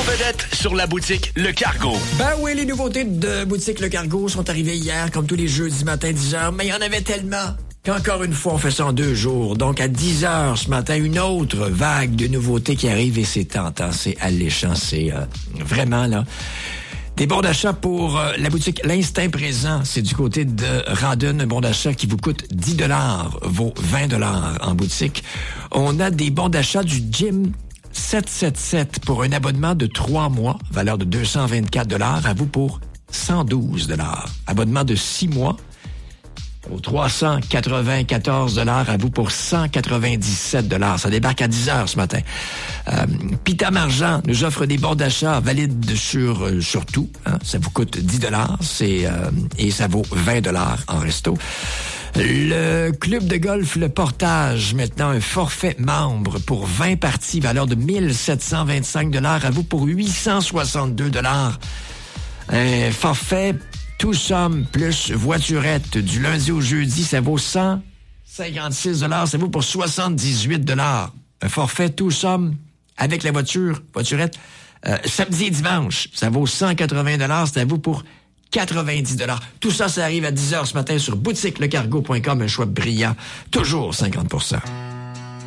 vedette sur la boutique Le Cargo. Ben oui, les nouveautés de boutique Le Cargo sont arrivées hier, comme tous les jeudis matin, 10h, mais il y en avait tellement qu'encore une fois, on fait ça en 2 jours. Donc, à 10h ce matin, une autre vague de nouveautés qui arrive et c'est tentant, c'est alléchant, c'est vraiment, là... Des bons d'achat pour la boutique L'Instinct Présent. C'est du côté de Randon, un bon d'achat qui vous coûte 10 $, vaut 20 $ en boutique. On a des bons d'achat du Gym 777 pour un abonnement de 3 mois, valeur de 224 $, à vous pour 112 $. Abonnement de 6 mois, au 394 $, à vous pour 197 $. Ça débarque à 10h ce matin. Pita Margent nous offre des bons d'achat valides sur tout. Hein. Ça vous coûte 10 $, et ça vaut 20 $ en resto. Le club de golf Le Portage, maintenant un forfait membre pour 20 parties, valeur de 1725 $, à vous pour 862 $. Un forfait tout somme plus voiturette du lundi au jeudi, ça vaut 156 $, ça vaut pour 78 $. Un forfait tout somme avec la voiturette, samedi et dimanche, ça vaut 180 $, c'est à vous pour 90 $. Tout ça, ça arrive à 10h ce matin sur boutiquelecargo.com, un choix brillant, toujours 50 %.